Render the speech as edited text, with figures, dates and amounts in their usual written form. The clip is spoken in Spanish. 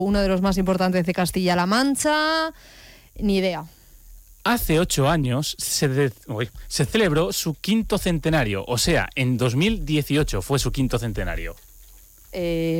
uno de los más importantes de Castilla-La Mancha, ni idea. Hace 8 años se celebró su 5º centenario, o sea, en 2018 fue su 5º centenario.